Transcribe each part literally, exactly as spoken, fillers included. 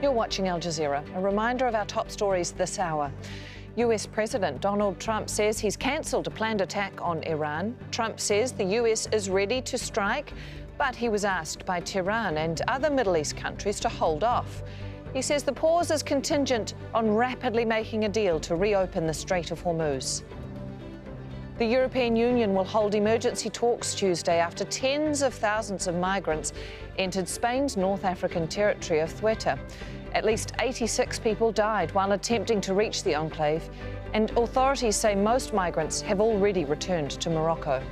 You're watching Al Jazeera. A reminder of our top stories this hour. U S President Donald Trump says he's cancelled a planned attack on Iran. Trump says the U S is ready to strike, but he was asked by Tehran and other Middle East countries to hold off. He says the pause is contingent on rapidly making a deal to reopen the Strait of Hormuz. The European Union will hold emergency talks Tuesday after tens of thousands of migrants entered Spain's North African territory of Ceuta. At least eighty-six people died while attempting to reach the enclave, and authorities say most migrants have already returned to Morocco.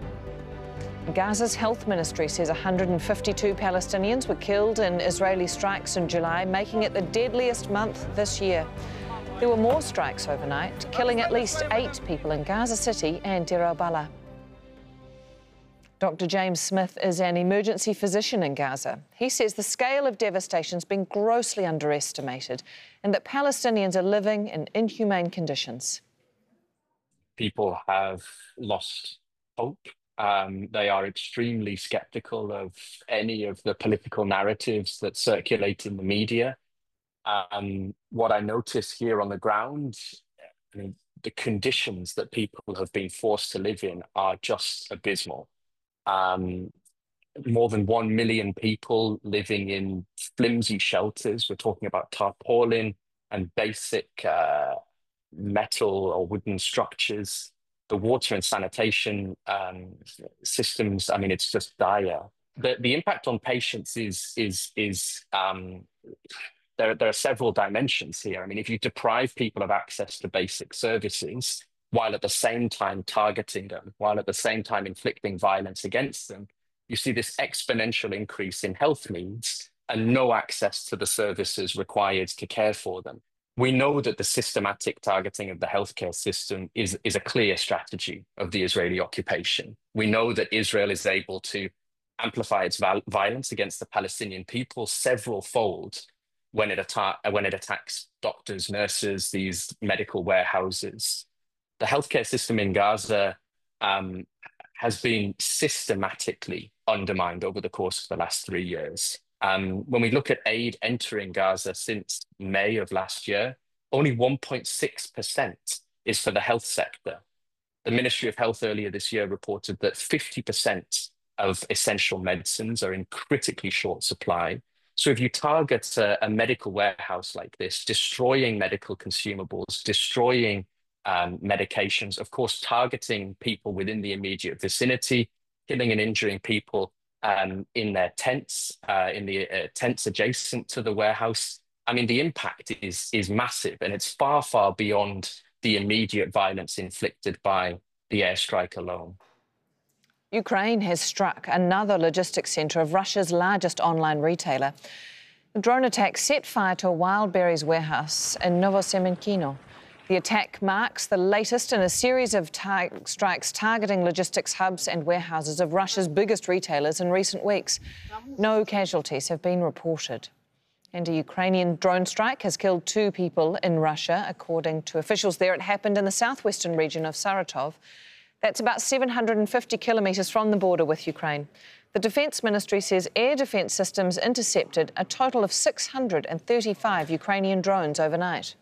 Gaza's health ministry says one hundred fifty-two Palestinians were killed in Israeli strikes in July, making it the deadliest month this year. There were more strikes overnight, killing at least eight people in Gaza City and Deir al-Balah. Doctor James Smith is an emergency physician in Gaza. He says the scale of devastation has been grossly underestimated and that Palestinians are living in inhumane conditions. People have lost hope. Um, they are extremely skeptical of any of the political narratives that circulate in the media. Um, what I notice here on the ground, I mean, the conditions that people have been forced to live in are just abysmal. Um, more than one million people living in flimsy shelters. We're talking about tarpaulin and basic uh, metal or wooden structures. The water and sanitation um, systems, I mean, it's just dire. The, the impact on patients is, is, is um, there, there are several dimensions here. I mean, if you deprive people of access to basic services, while at the same time targeting them, while at the same time inflicting violence against them, you see this exponential increase in health needs and no access to the services required to care for them. We know that the systematic targeting of the healthcare system is, is a clear strategy of the Israeli occupation. We know that Israel is able to amplify its violence against the Palestinian people several-fold when it, atta- when it attacks doctors, nurses, these medical warehouses. The healthcare system in Gaza um, has been systematically undermined over the course of the last three years. Um, when we look at aid entering Gaza since May of last year, only one point six percent is for the health sector. The Ministry of Health earlier this year reported that fifty percent of essential medicines are in critically short supply. So if you target a, a medical warehouse like this, destroying medical consumables, destroying Um, medications, of course, targeting people within the immediate vicinity, killing and injuring people um, in their tents, uh, in the uh, tents adjacent to the warehouse. I mean, the impact is, is massive, and it's far, far beyond the immediate violence inflicted by the airstrike alone. Ukraine has struck another logistics centre of Russia's largest online retailer. The drone attack set fire to a wild berries warehouse in Novosemenkino. The attack marks the latest in a series of tar- strikes targeting logistics hubs and warehouses of Russia's biggest retailers in recent weeks. No casualties have been reported. And a Ukrainian drone strike has killed two people in Russia. According to officials there, it happened in the southwestern region of Saratov. That's about seven hundred fifty kilometres from the border with Ukraine. The Defence Ministry says air defence systems intercepted a total of six hundred thirty-five Ukrainian drones overnight.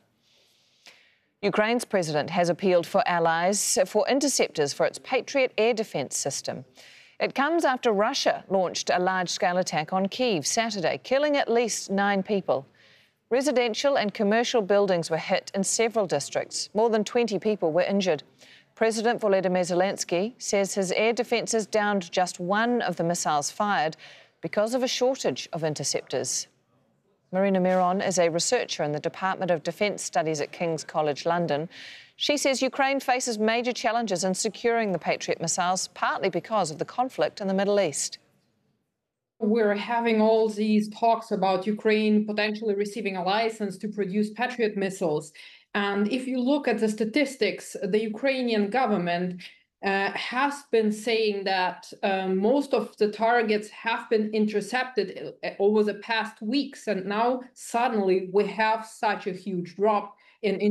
Ukraine's president has appealed for allies for interceptors for its Patriot air defence system. It comes after Russia launched a large-scale attack on Kyiv Saturday, killing at least nine people. Residential and commercial buildings were hit in several districts. More than twenty people were injured. President Volodymyr Zelensky says his air defences downed just one of the missiles fired because of a shortage of interceptors. Marina Miron is a researcher in the Department of Defence Studies at King's College London. She says Ukraine faces major challenges in securing the Patriot missiles, partly because of the conflict in the Middle East. We're having all these talks about Ukraine potentially receiving a license to produce Patriot missiles. And if you look at the statistics, the Ukrainian government Uh, has been saying that uh, most of the targets have been intercepted over the past weeks, and now suddenly we have such a huge drop in